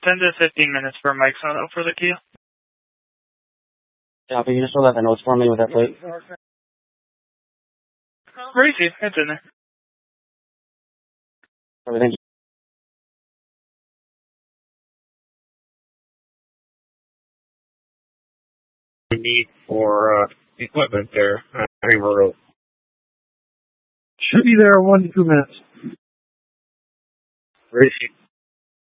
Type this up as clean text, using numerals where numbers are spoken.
10 to 15 minutes for Mike's Auto for the Kia. Copy. You just fill out the notes for me with that plate. Racy, it's in there. Thank you. We need for equipment there on River Road. Should be there 1 to 2 minutes. Racy.